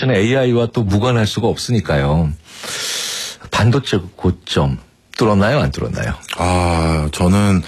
반도체는 AI와 또 무관할 수가 없으니까요. 반도체 고점 뚫었나요? 안 뚫었나요? 저는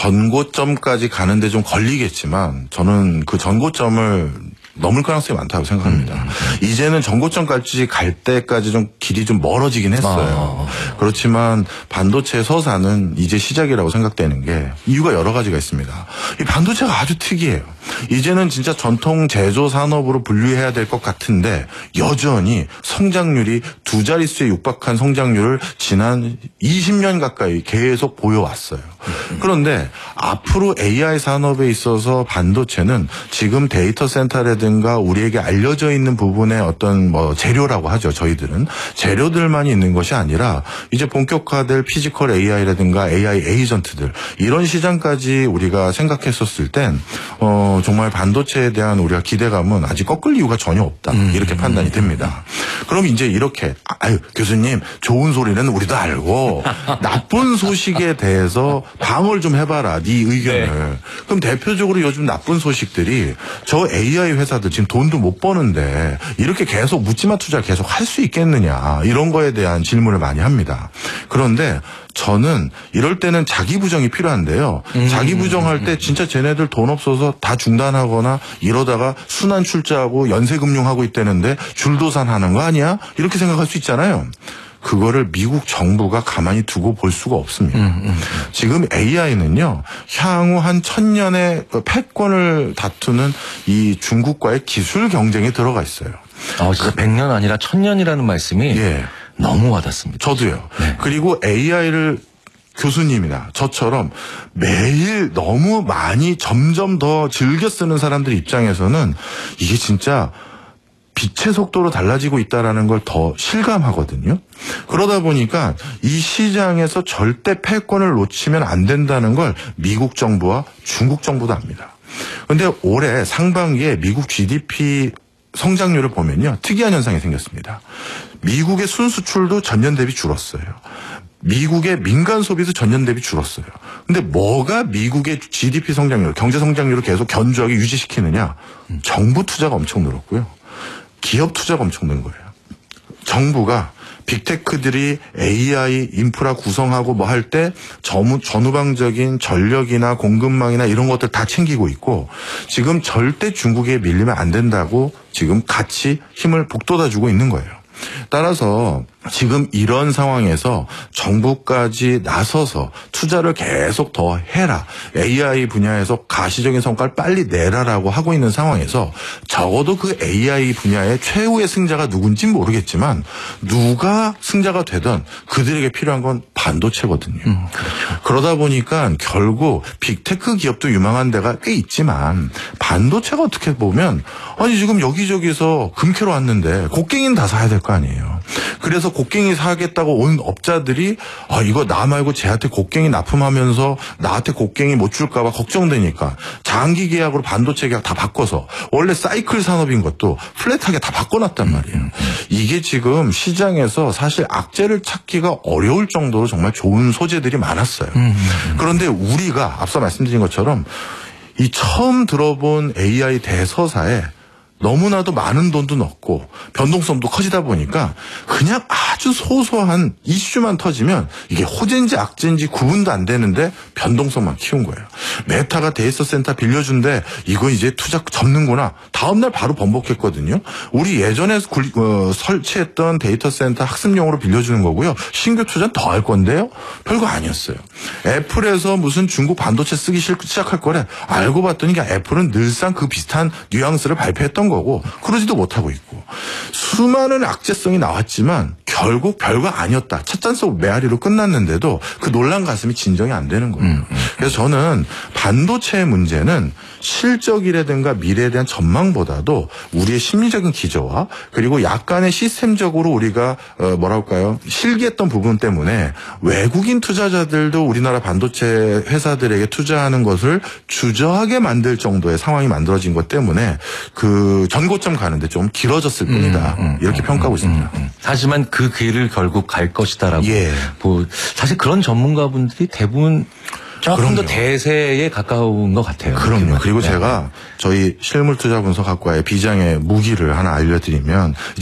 전고점까지 가는데 좀 걸리겠지만 저는 그 전고점을 넘을 가능성이 많다고 생각합니다. 이제는 전고점까지 갈 때까지 좀 길이 좀 멀어지긴 했어요. 그렇지만 반도체 서사는 이제 시작이라고 생각되는 게 이유가 여러 가지가 있습니다. 이 반도체가 아주 특이해요. 이제는 진짜 전통 제조 산업으로 분류해야 될 것 같은데 여전히 성장률이 두 자릿수에 육박한 성장률을 지난 20년 가까이 계속 보여왔어요. 그런데 앞으로 AI 산업에 있어서 반도체는 지금 데이터 센터라든가 우리에게 알려져 있는 부분의 어떤 재료라고 하죠. 저희들은 재료들만 있는 것이 아니라 이제 본격화될 피지컬 AI라든가 AI 에이전트들 이런 시장까지 우리가 생각했었을 땐 정말 반도체에 대한 우리가 기대감은 아직 꺾을 이유가 전혀 없다. 이렇게 판단이 됩니다. 그럼 이제 이렇게 교수님 좋은 소리는 우리도 알고 나쁜 소식에 대해서 방어를 좀 해봐라. 네 의견을. 네. 그럼 대표적으로 요즘 나쁜 소식들이 저 AI 회사들 지금 돈도 못 버는데 이렇게 계속 묻지마 투자를 계속 할 수 있겠느냐. 이런 거에 대한 질문을 많이 합니다. 그런데 저는 이럴 때는 자기 부정이 필요한데요. 자기 부정할 때 진짜 쟤네들 돈 없어서 다 중단하거나 이러다가 순환 출자하고 연쇄금융하고 있다는데 줄도산하는 거 아니야? 이렇게 생각할 수 있잖아요. 그거를 미국 정부가 가만히 두고 볼 수가 없습니다. 지금 AI는요, 향후 한 1000년의 패권을 다투는 이 중국과의 기술 경쟁에 들어가 있어요. 진짜 100년 아니라 1000년이라는 말씀이 너무 와닿습니다. 저도요. 네. 그리고 AI를 교수님이나 저처럼 매일 너무 많이 점점 더 즐겨 쓰는 사람들 입장에서는 이게 진짜 빛의 속도로 달라지고 있다는 걸 더 실감하거든요. 그러다 보니까 이 시장에서 절대 패권을 놓치면 안 된다는 걸 미국 정부와 중국 정부도 압니다. 그런데 올해 상반기에 미국 GDP 성장률을 보면요. 특이한 현상이 생겼습니다. 미국의 순수출도 전년 대비 줄었어요. 미국의 민간 소비도 전년 대비 줄었어요. 근데 뭐가 미국의 GDP 성장률, 경제 성장률을 계속 견조하게 유지시키느냐? 정부 투자가 엄청 늘었고요. 기업 투자가 엄청 는 거예요. 정부가 빅테크들이 AI 인프라 구성하고 뭐 할 때 전후방적인 전력이나 공급망이나 이런 것들 다 챙기고 있고 지금 절대 중국에 밀리면 안 된다고 지금 같이 힘을 북돋아주고 있는 거예요. 따라서 지금 이런 상황에서 정부까지 나서서 투자를 계속 더 해라. AI 분야에서 가시적인 성과를 빨리 내라라고 하고 있는 상황에서 적어도 그 AI 분야의 최후의 승자가 누군지 모르겠지만 누가 승자가 되든 그들에게 필요한 건 반도체거든요. 그렇죠. 그러다 보니까 결국 빅테크 기업도 유망한 데가 꽤 있지만 반도체가 어떻게 보면 아니 지금 여기저기서 금캐러 왔는데 곡괭이는 다 사야 될 거 아니에요. 그래서 곡괭이 사겠다고 온 업자들이 이거 나 말고 쟤한테 곡괭이 납품하면서 나한테 곡괭이 못 줄까 봐 걱정되니까 장기 계약으로 반도체 계약 다 바꿔서 원래 사이클 산업인 것도 플랫하게 다 바꿔놨단 말이에요. 이게 지금 시장에서 사실 악재를 찾기가 어려울 정도로 정말 좋은 소재들이 많았어요. 그런데 우리가 앞서 말씀드린 것처럼 이 처음 들어본 AI 대서사에 너무나도 많은 돈도 넣고 변동성도 커지다 보니까 그냥 아주 소소한 이슈만 터지면 이게 호재인지 악재인지 구분도 안 되는데 변동성만 키운 거예요. 메타가 데이터 센터 빌려준데 이거 이제 투자 접는구나. 다음날 바로 번복했거든요. 우리 예전에 설치했던 데이터 센터 학습용으로 빌려주는 거고요. 신규 투자는 더 할 건데요. 별거 아니었어요. 애플에서 무슨 중국 반도체 쓰기 시작할 거래. 알고 봤더니 애플은 늘상 그 비슷한 뉘앙스를 발표했던 거고 그러지도 못하고 있고 수많은 악재성이 나왔지만 결국 별거 아니었다. 첫 잔속 메아리로 끝났는데도 그 놀란 가슴이 진정이 안 되는 거예요. 그래서 저는 반도체의 문제는 실적이라든가 미래에 대한 전망보다도 우리의 심리적인 기저와 그리고 약간의 시스템적으로 우리가 뭐랄까요 실기했던 부분 때문에 외국인 투자자들도 우리나라 반도체 회사들에게 투자하는 것을 주저하게 만들 정도의 상황이 만들어진 것 때문에 그 전고점 가는데 좀 길어졌을 뿐이다. 이렇게 평가하고 있습니다. 하지만 그 길을 결국 갈 것이다라고. 사실 그런 전문가분들이 대부분 조금 더 대세에 가까운 것 같아요. 그럼요. 그리고 제가 저희 실물투자분석학과의 비장의 무기를 하나 알려드리면